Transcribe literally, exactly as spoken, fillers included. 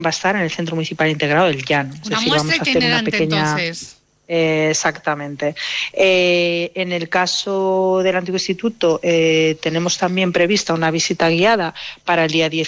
va a estar en el Centro Municipal Integrado del Llano. Una es decir, muestra vamos a hacer una itinerante, pequeña... entonces. Eh, exactamente. Eh, en el caso del antiguo instituto, eh, tenemos también prevista una visita guiada para el día diez